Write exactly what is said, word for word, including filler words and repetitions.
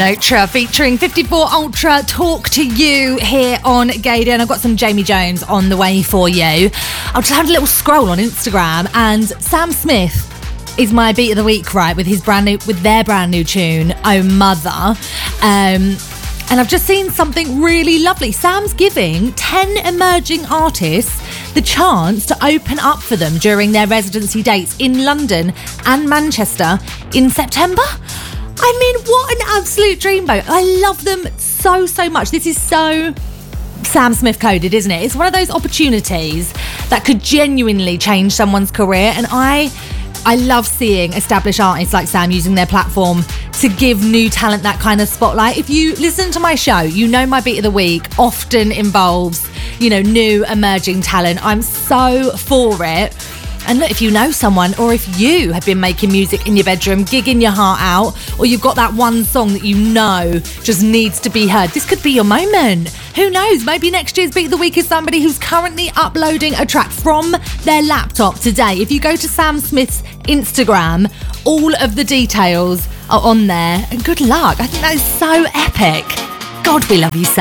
Otra featuring fifty-four Ultra, Talk to You here on Gayden. And I've got some Jamie Jones on the way for you. I just had a little scroll on Instagram and Sam Smith is my beat of the week, right, with his brand new, with their brand new tune, Oh Mother. Um, and I've just seen something really lovely. Sam's giving ten emerging artists the chance to open up for them during their residency dates in London and Manchester in September. I mean, what an absolute dreamboat. I love them so, so much. This is so Sam Smith coded, isn't it? It's one of those opportunities that could genuinely change someone's career. And I I love seeing established artists like Sam using their platform to give new talent that kind of spotlight. If you listen to my show, you know my beat of the week often involves, you know, new emerging talent. I'm so for it. And look, if you know someone, or if you have been making music in your bedroom, gigging your heart out, or you've got that one song that you know just needs to be heard, this could be your moment. Who knows? Maybe next year's Beat of the Week is somebody who's currently uploading a track from their laptop today. If you go to Sam Smith's Instagram, all of the details are on there. And good luck. I think that is so epic. God, we love you, Sam.